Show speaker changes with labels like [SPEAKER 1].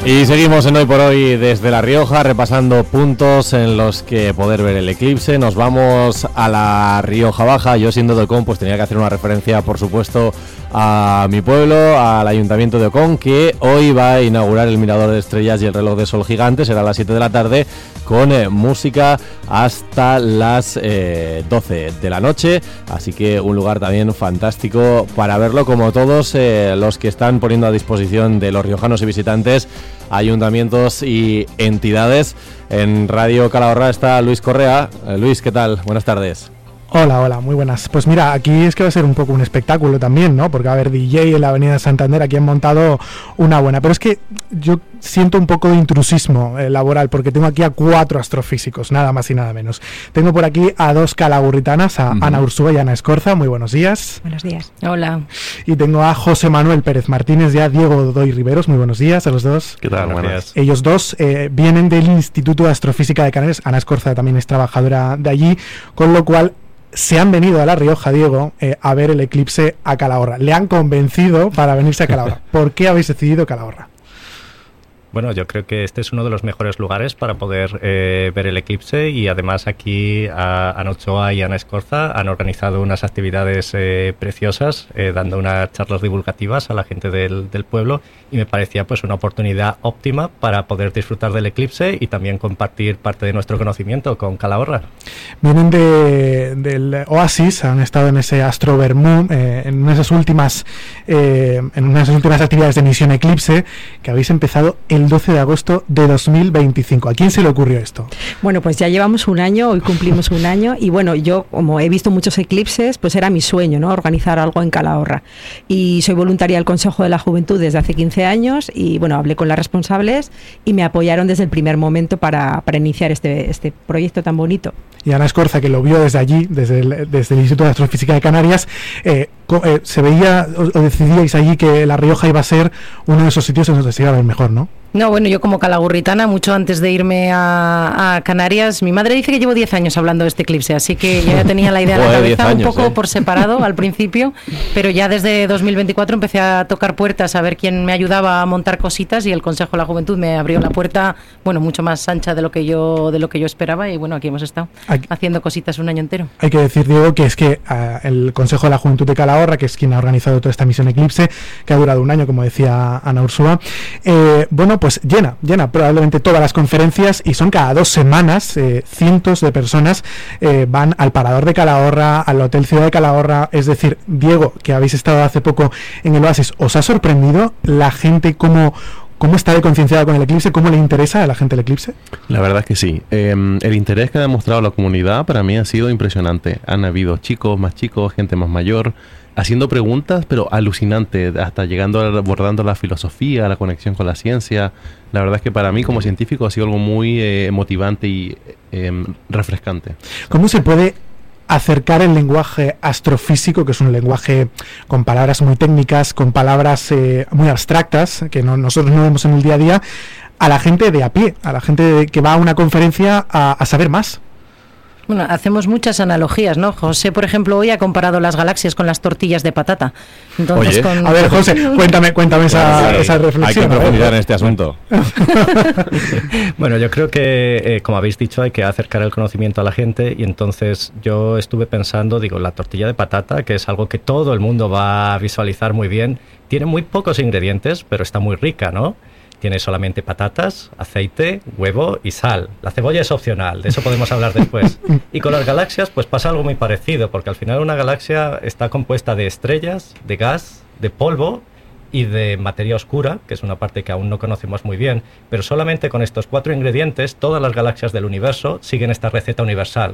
[SPEAKER 1] Y seguimos en Hoy por Hoy desde La Rioja, repasando puntos en los que poder ver el eclipse. Nos vamos a La Rioja Baja. Yo, siendo de Ocón, pues tenía que hacer una referencia, por supuesto, a mi pueblo, al Ayuntamiento de Ocón, que hoy va a inaugurar el mirador de estrellas y el reloj de sol gigante. Será a las 7 de la tarde con música hasta las 12 de la noche. Así que un lugar también fantástico para verlo, como todos los que están poniendo a disposición de los riojanos y visitantes, ayuntamientos y entidades. En Radio Calahorra está Luis Correa. Luis, ¿qué tal? Buenas tardes.
[SPEAKER 2] Hola, muy buenas. Pues mira, aquí es que va a ser un poco un espectáculo también, ¿no? Porque va a haber DJ en la Avenida Santander, aquí han montado una buena. Pero es que yo siento un poco de intrusismo laboral, porque tengo aquí a 4 astrofísicos, nada más y nada menos. Tengo por aquí a 2 calagurritanas, a Ana Ursúa y Ana Escorza. Muy buenos días.
[SPEAKER 3] Buenos días. Hola.
[SPEAKER 2] Y tengo a José Manuel Pérez Martínez y a Diego Doy Riveros. Muy buenos días a los dos.
[SPEAKER 4] ¿Qué tal? Buenas.
[SPEAKER 2] Ellos dos vienen del Instituto de Astrofísica de Canarias. Ana Escorza también es trabajadora de allí, con lo cual se han venido a La Rioja, Diego, a ver el eclipse a Calahorra. Le han convencido para venirse a Calahorra. ¿Por qué habéis decidido Calahorra?
[SPEAKER 4] Bueno, yo creo que este es uno de los mejores lugares para poder ver el eclipse, y además aquí Ana Ochoa y Ana Escorza han organizado unas actividades preciosas, dando unas charlas divulgativas a la gente del pueblo, y me parecía pues una oportunidad óptima para poder disfrutar del eclipse y también compartir parte de nuestro conocimiento con Calahorra.
[SPEAKER 2] Vienen del Oasis, han estado en ese Astro Vermú, en esas últimas actividades de Misión Eclipse, que habéis empezado el 12 de agosto de 2025. ¿A quién se le ocurrió esto?
[SPEAKER 3] Bueno, pues ya llevamos un año, hoy cumplimos un año, y bueno, yo como he visto muchos eclipses, pues era mi sueño, ¿no? Organizar algo en Calahorra. Y soy voluntaria del Consejo de la Juventud desde hace 15 años, y bueno, hablé con las responsables y me apoyaron desde el primer momento para iniciar este proyecto tan bonito.
[SPEAKER 2] Y Ana Escorza, que lo vio desde allí, desde el Instituto de Astrofísica de Canarias, se veía o decidíais allí que La Rioja iba a ser uno de esos sitios en donde se iba a ver mejor, ¿no?
[SPEAKER 5] No, bueno, yo como calagurritana, mucho antes de irme a Canarias, mi madre dice que llevo 10 años hablando de este eclipse, así que yo ya tenía la idea en la cabeza, un poco por separado al principio, pero ya desde 2024 empecé a tocar puertas, a ver quién me ayudaba a montar cositas, y el Consejo de la Juventud me abrió la puerta, bueno, mucho más ancha de lo que yo esperaba, y bueno, aquí hemos estado haciendo cositas un año entero. Hay
[SPEAKER 2] que decir, Diego, que es que el Consejo de la Juventud de Calahorra, que es quien ha organizado toda esta misión Eclipse, que ha durado un año, como decía Ana Ursúa, bueno, pues llena probablemente todas las conferencias, y son cada 2 semanas, cientos de personas van al Parador de Calahorra, al Hotel Ciudad de Calahorra. Es decir, Diego, que habéis estado hace poco en el Oasis, ¿os ha sorprendido la gente cómo está de concienciada con el eclipse? ¿Cómo le interesa a la gente el eclipse?
[SPEAKER 6] La verdad es que sí. El interés que ha demostrado la comunidad para mí ha sido impresionante. Han habido chicos, más chicos, gente más mayor, haciendo preguntas, pero alucinante, hasta abordando la filosofía, la conexión con la ciencia. La verdad es que para mí como científico ha sido algo muy motivante y refrescante.
[SPEAKER 2] ¿Cómo se puede acercar el lenguaje astrofísico, que es un lenguaje con palabras muy técnicas, con palabras muy abstractas, que nosotros no vemos en el día a día, a la gente de a pie, a la gente que va a una conferencia a saber más?
[SPEAKER 5] Bueno, hacemos muchas analogías, ¿no? José, por ejemplo, hoy ha comparado las galaxias con las tortillas de patata. Entonces,
[SPEAKER 2] oye, a ver, José, cuéntame esa reflexión.
[SPEAKER 1] Hay que profundizar en este asunto.
[SPEAKER 4] Bueno, yo creo que, como habéis dicho, hay que acercar el conocimiento a la gente, y entonces yo estuve pensando, la tortilla de patata, que es algo que todo el mundo va a visualizar muy bien, tiene muy pocos ingredientes, pero está muy rica, ¿no? Tiene solamente patatas, aceite, huevo y sal. La cebolla es opcional, de eso podemos hablar después. Y con las galaxias pues pasa algo muy parecido, porque al final una galaxia está compuesta de estrellas, de gas, de polvo y de materia oscura, que es una parte que aún no conocemos muy bien, pero solamente con estos 4 ingredientes todas las galaxias del universo siguen esta receta universal,